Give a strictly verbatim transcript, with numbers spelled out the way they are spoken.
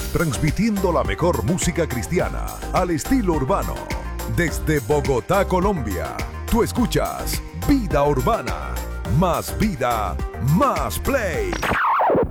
transmitiendo la mejor música cristiana al estilo urbano. Desde Bogotá, Colombia, tú escuchas Vida Urbana. Más vida, más play.